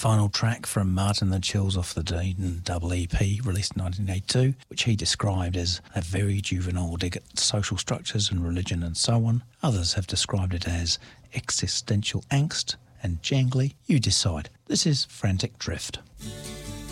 final track from Martin the Chills Off the Dean double EP released in 1982, which he described as a very juvenile dig at social structures and religion and so on. Others have described it as existential angst and jangly. You decide. This is Frantic Drift.